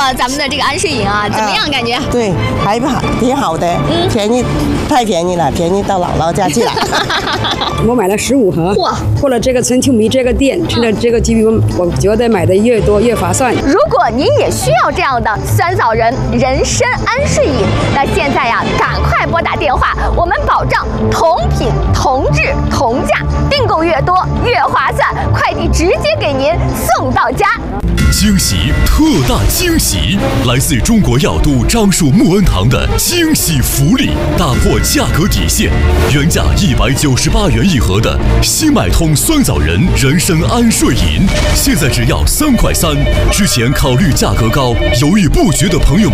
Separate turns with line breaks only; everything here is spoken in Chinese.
了咱们的这个安睡饮啊，怎么样感觉？
对，还好，挺好的，便宜，太便宜了，便宜到姥姥家去了。
我买了15盒，过了这个春秋米这个店，吃了这个鸡皮，我觉得买的越多越划算。
如果您也需要这样的酸枣仁人参安睡饮，那现在呀，赶快拨打电话，我们保障同品同质同价，订购越多越划算，快递直接给您送到家。
惊喜，特大惊喜！来自中国药都樟树木恩堂的惊喜福利，打破价格底线，原价198元一盒的新买通酸枣仁人参安睡饮，现在只要3块3。之前考虑价格高，犹豫不决的朋友们，